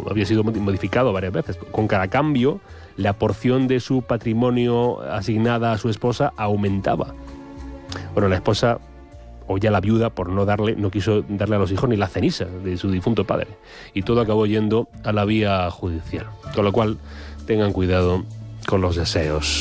había sido modificado varias veces. Con cada cambio, la porción de su patrimonio asignada a su esposa aumentaba. Bueno, la esposa, o ya la viuda, por no quiso darle a los hijos ni la ceniza de su difunto padre. Y todo acabó yendo a la vía judicial. Con lo cual, tengan cuidado con los deseos.